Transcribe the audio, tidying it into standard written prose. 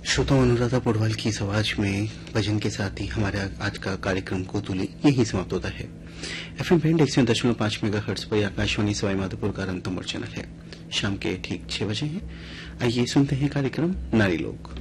श्रोताओं, अनुराधा पौडवाल की इस आवाज में भजन के साथ ही हमारे आज का कार्यक्रम गोधूली यही समाप्त होता है। एफएम बैंड 100.5 मेगाहर्ट्ज पर आकाशवाणी सवाई माधोपुर का रणतंबोर चैनल है। शाम के ठीक 6 बजे हैं। आइए सुनते हैं कार्यक्रम नारी लोग।